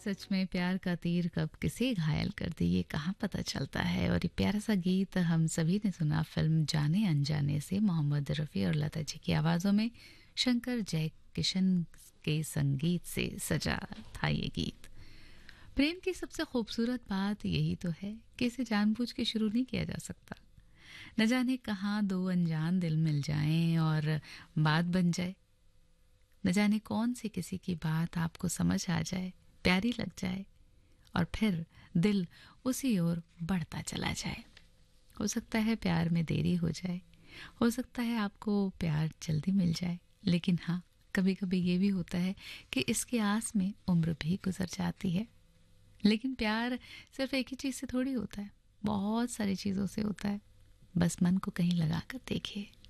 सच में प्यार का तीर कब किसे घायल कर दे ये कहाँ पता चलता है। और ये प्यारा सा गीत हम सभी ने सुना फिल्म जाने अनजाने से, मोहम्मद रफ़ी और लता जी की आवाज़ों में शंकर जयकिशन के संगीत से सजा था ये गीत। प्रेम की सबसे खूबसूरत बात यही तो है कि इसे जानबूझ के शुरू नहीं किया जा सकता। न जाने कहाँ दो अनजान दिल मिल जाएं और बात बन जाए। न जाने कौन सी किसी की बात आपको समझ आ जाए, प्यारी लग जाए और फिर दिल उसी ओर बढ़ता चला जाए। हो सकता है प्यार में देरी हो जाए, हो सकता है आपको प्यार जल्दी मिल जाए, लेकिन हाँ, कभी कभी ये भी होता है कि इसकी आस में उम्र भी गुजर जाती है। लेकिन प्यार सिर्फ एक ही चीज़ से थोड़ी होता है, बहुत सारी चीज़ों से होता है। बस मन को कहीं लगा कर देखिए।